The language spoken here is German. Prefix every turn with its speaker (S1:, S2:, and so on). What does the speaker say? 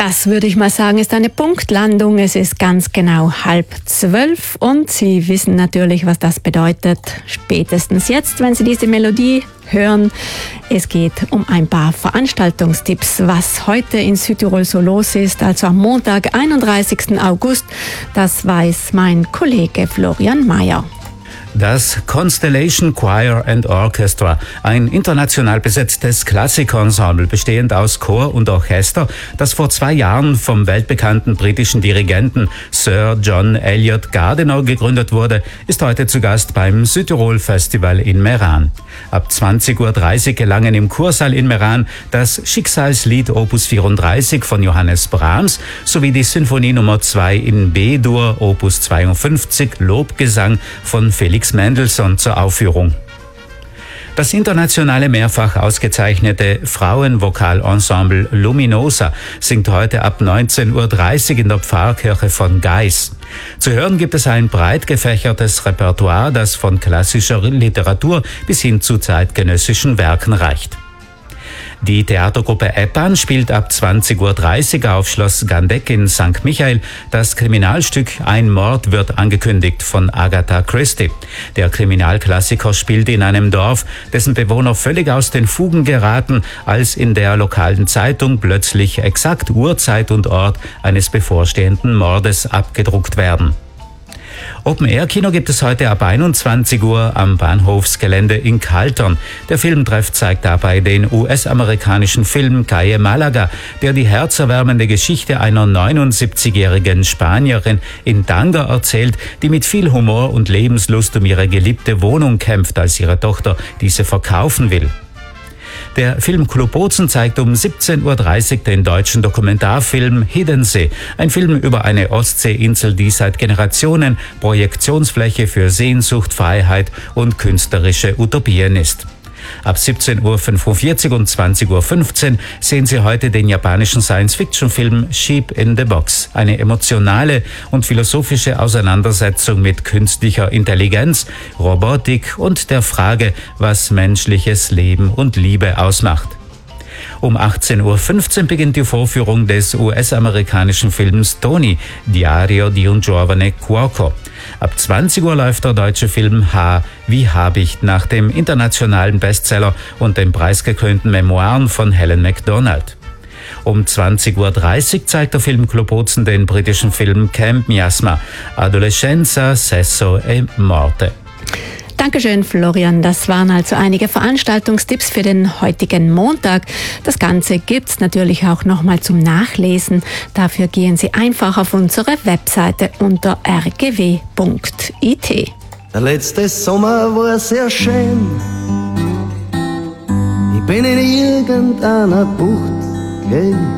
S1: Das würde ich mal sagen, ist eine Punktlandung. Es ist ganz genau 11:30 und Sie wissen natürlich, was das bedeutet. Spätestens jetzt, wenn Sie diese Melodie hören. Es geht um ein paar Veranstaltungstipps, was heute in Südtirol so los ist. Also am Montag, 31. August, das weiß mein Kollege Florian Mayer.
S2: Das Constellation Choir and Orchestra, ein international besetztes Klassikensemble bestehend aus Chor und Orchester, das vor 2 Jahren vom weltbekannten britischen Dirigenten Sir John Eliot Gardiner gegründet wurde, ist heute zu Gast beim Südtirol Festival in Meran. Ab 20:30 Uhr gelangen im Kursaal in Meran das Schicksalslied Opus 34 von Johannes Brahms sowie die Sinfonie Nummer 2 in B-Dur Opus 52 Lobgesang von Felix Mendelssohn zur Aufführung. Das internationale mehrfach ausgezeichnete Frauenvokalensemble Luminosa singt heute ab 19:30 Uhr in der Pfarrkirche von Gais. Zu hören gibt es ein breit gefächertes Repertoire, das von klassischer Literatur bis hin zu zeitgenössischen Werken reicht. Die Theatergruppe Epan spielt ab 20:30 Uhr auf Schloss Gandeck in St. Michael das Kriminalstück Ein Mord wird angekündigt von Agatha Christie. Der Kriminalklassiker spielt in einem Dorf, dessen Bewohner völlig aus den Fugen geraten, als in der lokalen Zeitung plötzlich exakt Uhrzeit und Ort eines bevorstehenden Mordes abgedruckt werden. Open-Air-Kino gibt es heute ab 21 Uhr am Bahnhofsgelände in Kaltern. Der Filmtreff zeigt dabei den US-amerikanischen Film Calle Malaga, der die herzerwärmende Geschichte einer 79-jährigen Spanierin in Tanga erzählt, die mit viel Humor und Lebenslust um ihre geliebte Wohnung kämpft, als ihre Tochter diese verkaufen will. Der Filmclub Bozen zeigt um 17:30 Uhr den deutschen Dokumentarfilm Hiddensee, ein Film über eine Ostseeinsel, die seit Generationen Projektionsfläche für Sehnsucht, Freiheit und künstlerische Utopien ist. Ab 17:45 Uhr und 20:15 Uhr sehen Sie heute den japanischen Science-Fiction-Film Sheep in the Box. Eine emotionale und philosophische Auseinandersetzung mit künstlicher Intelligenz, Robotik und der Frage, was menschliches Leben und Liebe ausmacht. Um 18:15 Uhr beginnt die Vorführung des US-amerikanischen Films Tony, Diario di un giovane cuoco. Ab 20 Uhr läuft der deutsche Film H wie Habicht nach dem internationalen Bestseller und den preisgekrönten Memoiren von Helen Macdonald. Um 20:30 Uhr zeigt der Filmclub Bozen den britischen Film Camp Miasma, Adolescenza, Sesso e Morte.
S1: Dankeschön, Florian. Das waren also einige Veranstaltungstipps für den heutigen Montag. Das Ganze gibt's natürlich auch nochmal zum Nachlesen. Dafür gehen Sie einfach auf unsere Webseite unter rgw.it.
S3: Der letzte Sommer war sehr schön. Ich bin in irgendeiner Bucht gelegen.